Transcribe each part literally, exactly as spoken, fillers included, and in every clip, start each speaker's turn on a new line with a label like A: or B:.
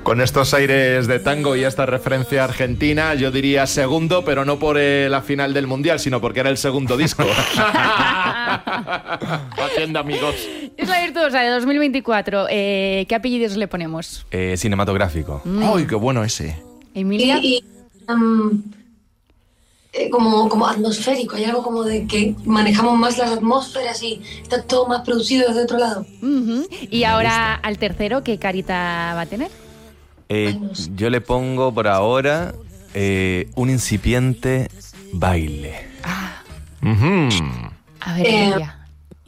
A: Con estos aires de tango y esta referencia argentina, yo diría segundo, pero no por eh, la final del Mundial, sino porque era el segundo disco. Haciendo amigos.
B: Isla Virtuosa de dos mil veinticuatro, eh, ¿qué apellidos le ponemos?
C: Eh, cinematográfico.
B: Mm.
A: ¡Ay, qué bueno ese!
B: Emilia.
D: Y, y, um, eh, como, como atmosférico, hay algo como de que manejamos más las atmósferas y está todo más producido desde otro lado.
B: Uh-huh. Y ahora al tercero, ¿qué carita va a tener?
C: Eh, yo le pongo por ahora eh, un incipiente baile.
B: Ah.
A: Uh-huh.
B: A ver,
D: Eh,
B: Emilia.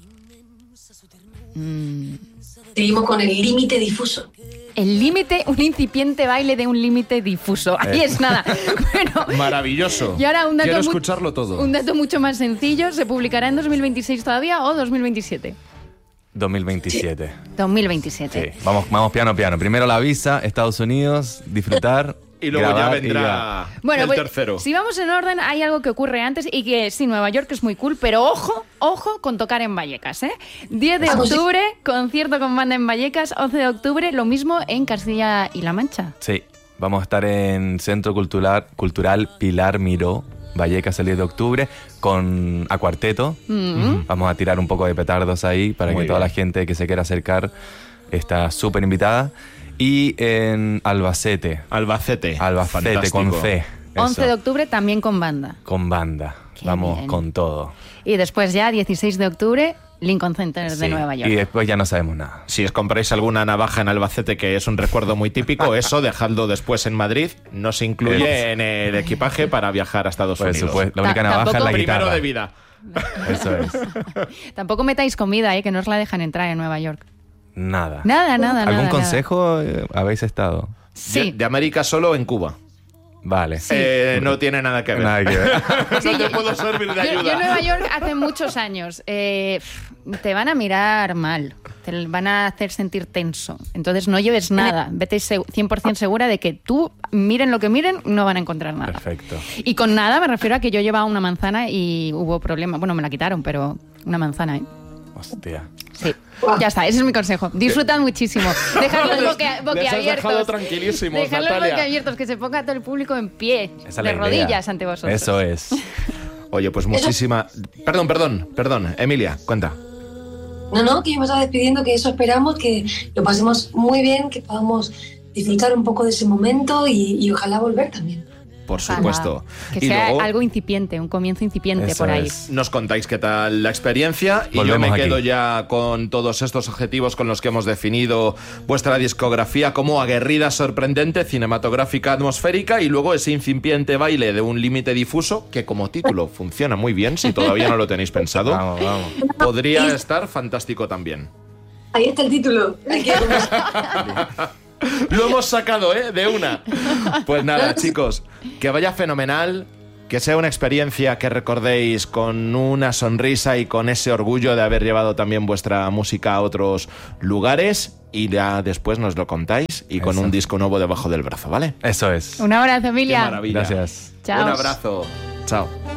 B: Mm.
D: Seguimos con el límite difuso.
B: El límite, un incipiente baile de un límite difuso. Ahí
C: Eh.
B: es nada. Bueno,
A: Maravilloso.
B: y ahora un dato,
A: Quiero
B: mu-
A: escucharlo todo.
B: un dato mucho más sencillo. ¿Se publicará en dos mil veintiséis todavía o dos mil veintisiete?
C: dos mil veintisiete.
B: dos mil veintisiete.
C: Sí, vamos, vamos piano piano. Primero la visa, Estados Unidos, disfrutar.
A: Y luego ya
C: grabar y
A: vendrá
B: Bueno,
A: el
B: pues,
A: tercero.
B: si vamos en orden, hay algo que ocurre antes y que sí, Nueva York es muy cool, pero ojo, ojo con tocar en Vallecas, ¿eh? diez de octubre, concierto con banda en Vallecas, once de octubre, lo mismo en Castilla y La Mancha.
C: Sí, vamos a estar en Centro Cultural, Cultural Pilar Miró, Vallecas el diez de octubre, con a cuarteto.
B: Mm.
C: Vamos a tirar un poco de petardos ahí para
A: Muy
C: que toda
A: bien.
C: la gente que se quiera acercar está súper invitada. Y en Albacete.
A: Albacete.
C: Albacete
A: Fantástico.
C: con C.
B: once
C: eso,
B: de octubre también con banda.
C: Con banda.
B: Qué
C: Vamos
B: bien.
C: con todo.
B: Y después ya, dieciséis de octubre, Lincoln Center de
C: Sí,
B: Nueva York.
C: Y después ya no sabemos nada.
A: Si os compráis alguna navaja en Albacete, que es un recuerdo muy típico, eso dejadlo después en Madrid. No se incluye en el equipaje para viajar a Estados
C: Por
A: Unidos.
C: supuesto, la única
B: Ta-
C: navaja es la
B: tampoco-
A: Primero
C: guitarra.
A: de vida.
C: Eso es.
B: Tampoco metáis comida, ¿eh? Que no os la dejan entrar en Nueva York.
C: Nada.
B: Nada, nada,
C: ¿Algún
B: nada,
C: consejo eh, habéis estado?
B: nada. Sí.
A: De, de América solo en Cuba.
C: Vale.
A: Eh, no tiene nada que ver.
C: Nada que ver.
B: Sí,
A: no te
B: yo-
A: puedo servir de
B: Yo,
A: ayuda.
B: yo en Nueva York hace muchos años. eh, te van a mirar mal. Te van a hacer sentir tenso. Entonces no lleves nada. Vete se- cien por ciento segura de que tú, miren lo que miren, no van a encontrar nada.
C: Perfecto.
B: Y con nada me refiero a que yo llevaba una manzana y hubo problema. Bueno, me la quitaron, pero una manzana, ¿eh?
C: Hostia.
B: Sí. Ya está, ese es mi consejo. Disfrutan muchísimo. Dejarlos boquia-
A: Les has
B: boquiabiertos.
A: dejado tranquilísimos,
B: Dejarlos
A: Natalia.
B: boquiabiertos, que se ponga todo el público en pie,
C: Esa es la
B: de
C: idea.
B: rodillas ante vosotros.
C: Eso es.
A: Oye, pues muchísima... Perdón, perdón, perdón. Emilia, cuenta.
D: No, no, que yo me estaba despidiendo, que eso esperamos, que lo pasemos muy bien, que podamos disfrutar un poco de ese momento y, y ojalá volver también.
A: Por
B: Ojalá.
A: supuesto.
B: Que
A: Y
B: sea
A: luego
B: algo incipiente, un comienzo incipiente
C: Eso
B: por ahí.
C: es.
A: nos contáis qué tal la experiencia y
C: Volvemos
A: yo me
C: aquí.
A: quedo ya con todos estos objetivos con los que hemos definido vuestra discografía como aguerrida, sorprendente, cinematográfica, atmosférica y luego ese incipiente baile de un límite difuso que como título funciona muy bien, si todavía no lo tenéis pensado.
C: Vamos, vamos.
A: Podría estar fantástico también.
D: Ahí está el título. Hay que-
A: Lo hemos sacado, ¿eh? De una. Pues nada, chicos, que vaya fenomenal, que sea una experiencia que recordéis con una sonrisa y con ese orgullo de haber llevado también vuestra música a otros lugares y ya después nos lo contáis y con
C: Eso.
A: un disco nuevo debajo del brazo, ¿vale?
C: Eso es.
B: Un abrazo,
A: Qué
B: Emilia.
A: maravilla.
C: Gracias.
B: Chao.
A: Un abrazo. Chao.